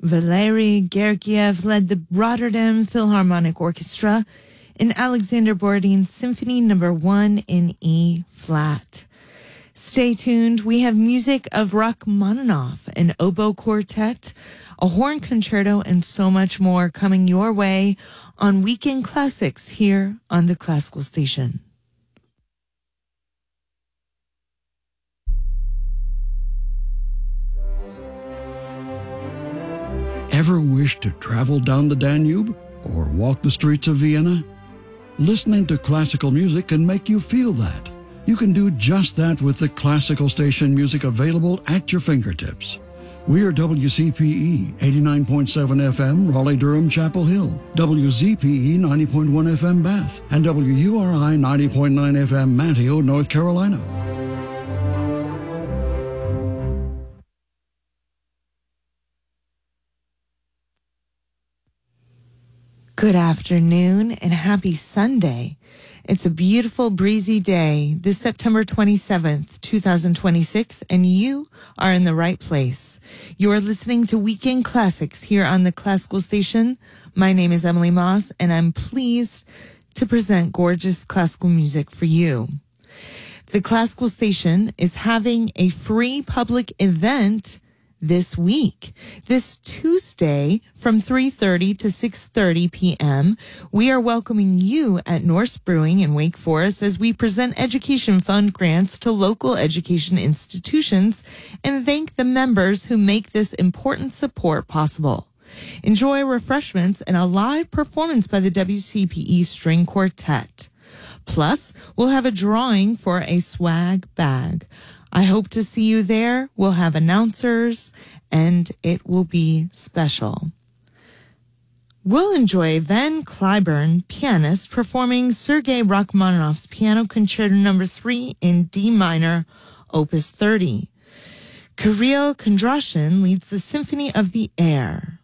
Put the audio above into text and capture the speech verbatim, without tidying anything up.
Valery Gergiev led the Rotterdam Philharmonic Orchestra in Alexander Borodin's Symphony Number One in E flat. Stay tuned. We have music of Rachmaninoff, an oboe quartet, a horn concerto, and so much more coming your way on Weekend Classics here on the Classical Station. Ever wish to travel down the Danube or walk the streets of Vienna? Listening to classical music can make you feel that. You can do just that with the Classical Station music available at your fingertips. We are W C P E eighty-nine point seven F M, Raleigh-Durham, Chapel Hill, W Z P E ninety point one F M, Bath, and W U R I ninety point nine F M, Manteo, North Carolina. Good afternoon and happy Sunday. It's a beautiful, breezy day, this September twenty-seventh, twenty twenty-six, and you are in the right place. You are listening to Weekend Classics here on the Classical Station. My name is Emily Moss, and I'm pleased to present gorgeous classical music for you. The Classical Station is having a free public event this week. This Tuesday from three thirty to six thirty p.m., we are welcoming you at Norse Brewing in Wake Forest as we present education fund grants to local education institutions and thank the members who make this important support possible. Enjoy refreshments and a live performance by the W C P E String Quartet. Plus, we'll have a drawing for a swag bag. I hope to see you there. We'll have announcers, and it will be special. We'll enjoy Van Cliburn, pianist, performing Sergei Rachmaninoff's Piano Concerto Number three in D minor, Opus thirty. Kirill Kondrashin leads the Symphony of the Air.